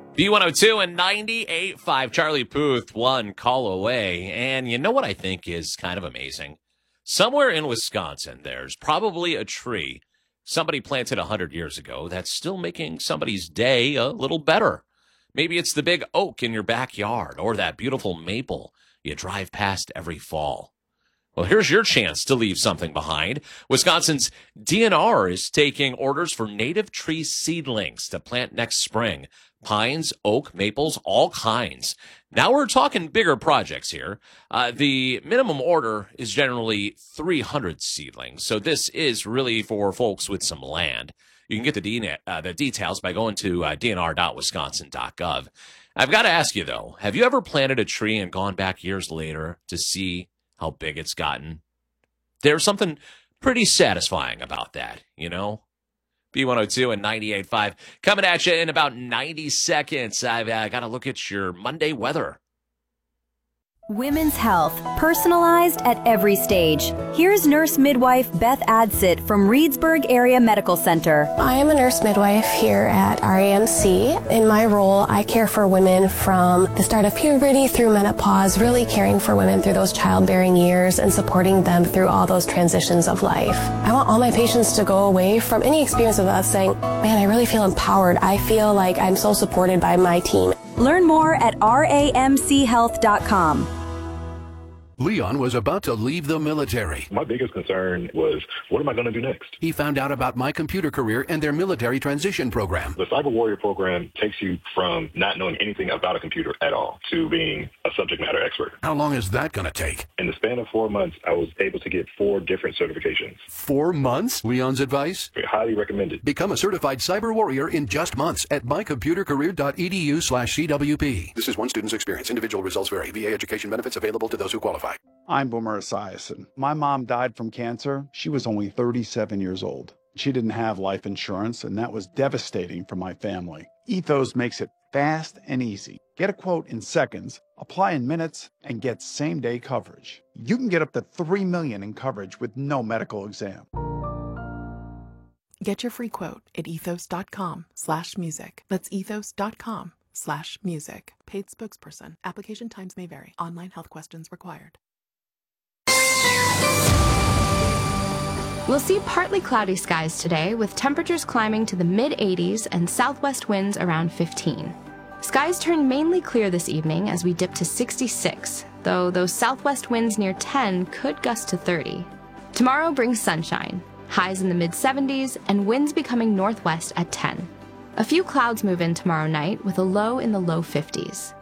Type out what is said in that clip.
B102 and 98.5. Charlie Puth, one call away. And you know what I think is kind of amazing? Somewhere in Wisconsin, there's probably a tree somebody planted 100 years ago that's still making somebody's day a little better. Maybe it's the big oak in your backyard or that beautiful maple you drive past every fall. Well, here's your chance to leave something behind. Wisconsin's DNR is taking orders for native tree seedlings to plant next spring. Pines, oak, maples, all kinds. Now we're talking bigger projects here. The minimum order is generally 300 seedlings. So this is really for folks with some land. You can get the details by going to dnr.wisconsin.gov. I've got to ask you, though, have you ever planted a tree and gone back years later to see how big it's gotten? There's something pretty satisfying about that, you know? B102 and 98.5 coming at you in about 90 seconds. I've got to look at your Monday weather. Women's health, personalized at every stage. Here's nurse midwife Beth Adsit from Reedsburg Area Medical Center. I am a nurse midwife here at RAMC. In my role, I care for women from the start of puberty through menopause, really caring for women through those childbearing years and supporting them through all those transitions of life. I want all my patients to go away from any experience of us saying, man, I really feel empowered. I feel like I'm so supported by my team. Learn more at ramchealth.com. Leon was about to leave the military. My biggest concern was, what am I going to do next? He found out about My Computer Career and their military transition program. The Cyber Warrior program takes you from not knowing anything about a computer at all to being a subject matter expert. How long is that going to take? In the span of 4 months, I was able to get 4 different certifications. 4 months? Leon's advice? Highly recommended. Become a certified cyber warrior in just months at mycomputercareer.edu/CWP. This is one student's experience. Individual results vary. VA education benefits available to those who qualify. I'm Boomer Esiason. My mom died from cancer. She was only 37 years old. She didn't have life insurance, and that was devastating for my family. Ethos makes it fast and easy. Get a quote in seconds, apply in minutes, and get same-day coverage. You can get up to $3 million in coverage with no medical exam. Get your free quote at ethos.com/music. That's ethos.com/music. Paid spokesperson. Application times may vary. Online health questions required. We'll see partly cloudy skies today with temperatures climbing to the mid-80s and southwest winds around 15. Skies turn mainly clear this evening as we dip to 66, though those southwest winds near 10 could gust to 30. Tomorrow brings sunshine, highs in the mid-70s, and winds becoming northwest at 10. A few clouds move in tomorrow night with a low in the low 50s.